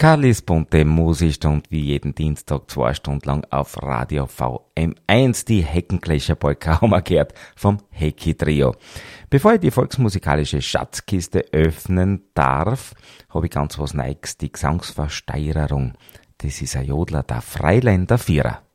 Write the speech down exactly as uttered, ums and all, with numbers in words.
Carlis bunte Musikstunde wie jeden Dienstag zwei Stunden lang auf Radio V M eins. Die Heckenkläscher Polka haben wir gehört vom Hecki Trio. Bevor ich die volksmusikalische Schatzkiste öffnen darf, habe ich ganz was Neues, die Gesangsversteigerung. Das ist ein Jodler, der Freiländer Vierer.